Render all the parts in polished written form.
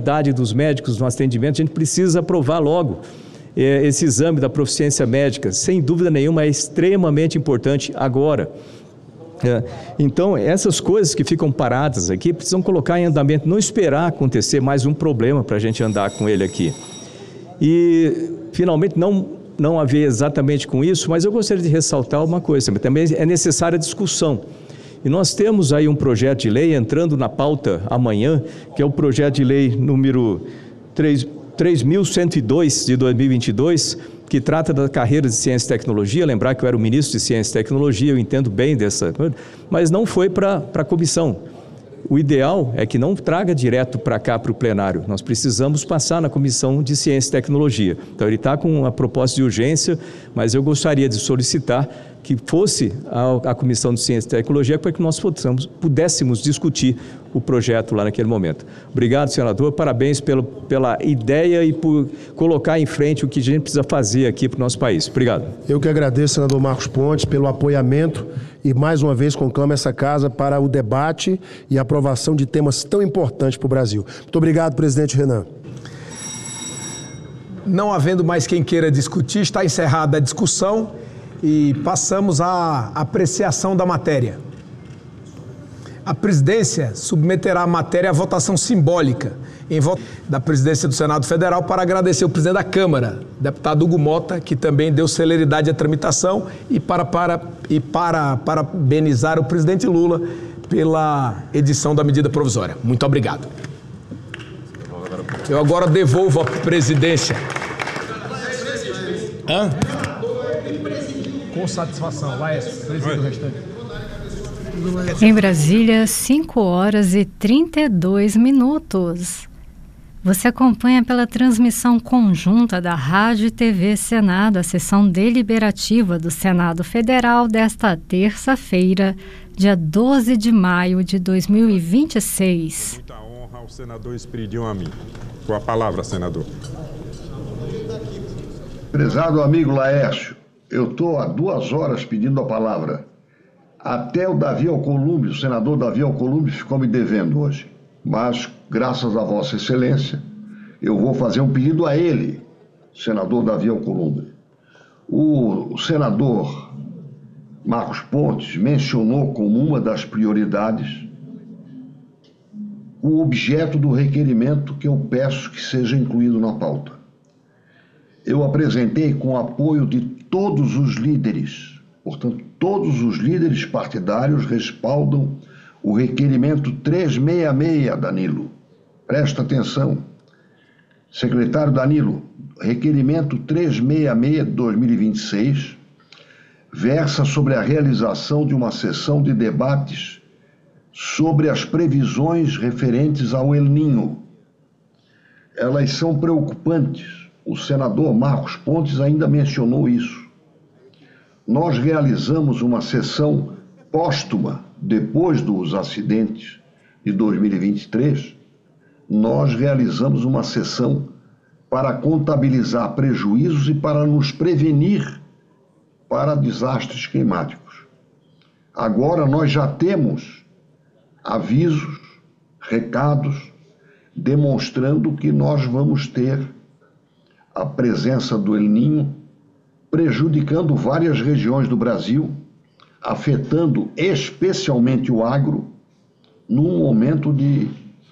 qualidade dos médicos no atendimento, a gente precisa aprovar logo esse exame da proficiência médica. Sem dúvida nenhuma, é extremamente importante agora. Então, essas coisas que ficam paradas aqui, precisam colocar em andamento, não esperar acontecer mais um problema para a gente andar com ele aqui. E, finalmente, não haver exatamente com isso, mas eu gostaria de ressaltar uma coisa, também é necessária discussão. E nós temos aí um projeto de lei entrando na pauta amanhã, que é o projeto de lei número 3.102 de 2022, que trata da carreira de ciência e tecnologia. Lembrar que eu era o ministro de ciência e tecnologia, eu entendo bem dessa coisa, mas não foi para a comissão. O ideal é que não traga direto para cá, para o plenário. Nós precisamos passar na Comissão de Ciência e Tecnologia. Então, ele está com uma proposta de urgência, mas eu gostaria de solicitar que fosse a Comissão de Ciência e Tecnologia para que nós pudéssemos discutir o projeto lá naquele momento. Obrigado, senador. Parabéns pela ideia e por colocar em frente o que a gente precisa fazer aqui para o nosso país. Obrigado. Eu que agradeço, senador Marcos Pontes, pelo apoiamento e, mais uma vez, conclamo essa casa para o debate e aprovação de temas tão importantes para o Brasil. Muito obrigado, presidente Renan. Não havendo mais quem queira discutir, está encerrada a discussão e passamos à apreciação da matéria. A presidência submeterá a matéria à votação simbólica da presidência do Senado Federal para agradecer o presidente da Câmara, deputado Hugo Mota, que também deu celeridade à tramitação, e parabenizar o presidente Lula pela edição da medida provisória. Muito obrigado. Eu agora devolvo a presidência. Com satisfação. Laércio, preside o restante. Em Brasília, 5 horas e 32 minutos. Você acompanha pela transmissão conjunta da Rádio e TV Senado a sessão deliberativa do Senado Federal desta terça-feira, dia 12 de maio de 2026. Muita honra ao senador Espiridião Amin. Com a palavra, senador. Prezado amigo Laércio, eu estou há 2 horas pedindo a palavra. Até o Davi Alcolumbre, o senador Davi Alcolumbre, ficou me devendo hoje. Mas, graças a Vossa Excelência, eu vou fazer um pedido a ele, senador Davi Alcolumbre. O senador Marcos Pontes mencionou como uma das prioridades o objeto do requerimento que eu peço que seja incluído na pauta. Eu apresentei com o apoio de todos os líderes, portanto, todos os líderes partidários respaldam o requerimento 366, Danilo. Presta atenção. Secretário Danilo, requerimento 366 de 2026 versa sobre a realização de uma sessão de debates sobre as previsões referentes ao El Niño. Elas são preocupantes. O senador Marcos Pontes ainda mencionou isso. Nós realizamos uma sessão póstuma, depois dos acidentes de 2023, nós realizamos uma sessão para contabilizar prejuízos e para nos prevenir para desastres climáticos. Agora nós já temos avisos, recados, demonstrando que nós vamos ter a presença do El Niño prejudicando várias regiões do Brasil, afetando especialmente o agro, num momento de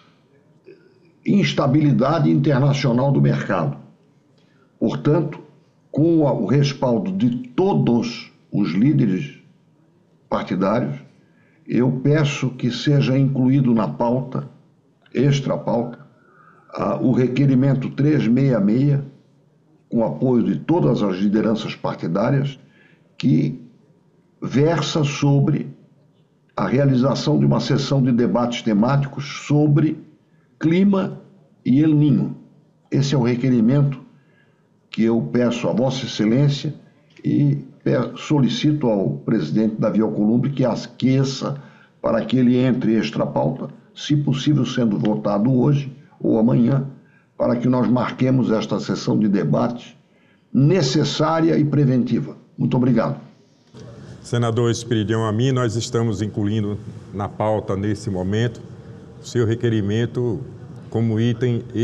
instabilidade internacional do mercado. Portanto, com o respaldo de todos os líderes partidários, eu peço que seja incluído na pauta, extra pauta, o requerimento 366, com apoio de todas as lideranças partidárias, que versa sobre a realização de uma sessão de debates temáticos sobre clima e El Niño. Esse é o requerimento que eu peço a Vossa Excelência e solicito ao presidente Davi Alcolumbre que aqueça para que ele entre extra pauta, se possível sendo votado hoje ou amanhã, para que nós marquemos esta sessão de debate necessária e preventiva. Muito obrigado. Senador Espiridião Amin, nós estamos incluindo na pauta nesse momento o seu requerimento como item